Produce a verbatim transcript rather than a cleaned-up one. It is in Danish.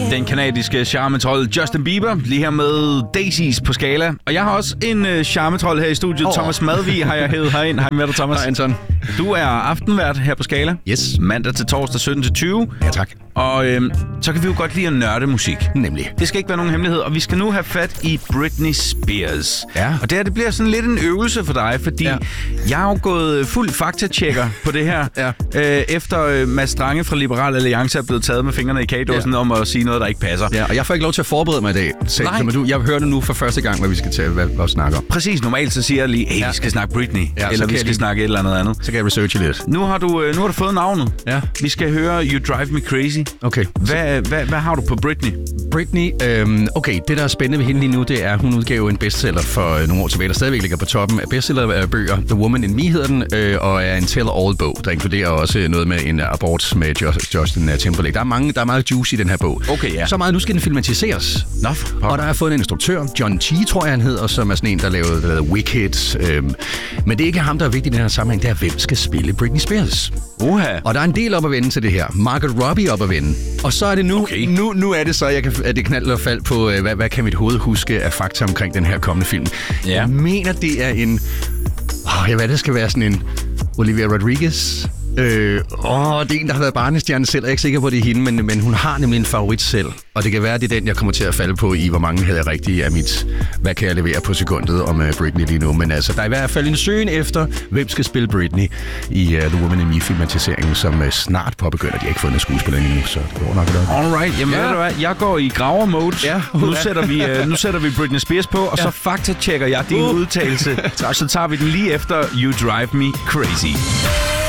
Den kanadiske charmetrol Justin Bieber, lige her med Daisies på Skala. Og jeg har også en uh, charmetrol her i studiet. Oh. Thomas Madvig har jeg hævet herind. Hej med dig, Thomas. Hej, Anton. Du er aftenvært her på Skala. Yes. Mandag til torsdag sytten til tyve. Ja, tak. Og øhm, så kan vi jo godt lide at nørde musik. Nemlig. Det skal ikke være nogen hemmelighed. Og vi skal nu have fat i Britney Spears. Ja. Og det her, det bliver sådan lidt en øvelse for dig, fordi ja. jeg har jo gået fuld faktatjekker på det her. ja. øh, efter øh, Mads Strange fra Liberal Alliance er blevet taget med fingrene i kagedåsen ja. om at sige noget, der ikke passer. Ja, og jeg får ikke lov til at forberede mig i dag. Så, men du, jeg hører det nu for første gang, hvad vi skal til hvad, hvad snakke om. Præcis. Normalt så siger jeg lige, hey, ja. vi skal snakke Britney. Ja, eller vi skal lige... snakke et eller andet andet. Så kan jeg researche lidt. Nu har du, øh, nu har du fået navnet. Ja. Vi skal høre You Drive Me Crazy. Okay. Hvad, hvad, hvad har du på Britney? Britney, øhm, okay, det der er spændende ved hende lige nu, det er, at hun udgav en bestseller for øh, nogle år tilbage, der stadigvæk ligger på toppen af bestsellerbøger. The Woman in Me hedder den, øh, og er en tell-all-bog, der inkluderer også noget med en abort med Justin Timberlake. Der er, mange, der er meget juice i den her bog. Okay, ja. Så meget, nu skal den filmatiseres. Nå, og der er fået en instruktør, John Chi, tror jeg han hedder, som er sådan en, der lavede, der lavede Wicked. Øhm, men det er ikke ham, der er vigtig i den her sammenhæng, det er, hvem skal spille Britney Spears. Uha. Og der er en del op at vende til det her. Margot Robbie op at vende. Og så er det nu, okay. nu, nu er det så, jeg kan, at det knald og fald på, hvad, hvad kan mit hoved huske af fakta omkring den her kommende film. Ja. Jeg mener, det er en... Åh, jeg ved, det skal være sådan en Olivia Rodriguez. Øh, åh, det er en, der har været barnestjerne selv. Jeg er ikke sikker på, det er hende, men, men hun har nemlig en favorit selv. Og det kan være, det er den, jeg kommer til at falde på i, hvor mange havde jeg rigtigt af mit... Hvad kan jeg levere på sekundet om uh, Britney lige nu? Men altså, der er i hvert fald en søgen efter, hvem skal spille Britney i uh, The Woman in Me-filmatiseringen, som uh, snart påbegynder. De har ikke fundet skuespiller endnu, så det går nok godt. Alright, jamen ja. ved du hvad, jeg går i graver-mode. Ja. Nu, sætter vi, uh, nu sætter vi Britney Spears på, og ja. så faktatjekker jeg din uh. udtalelse. Så tager vi den lige efter You Drive Me Crazy.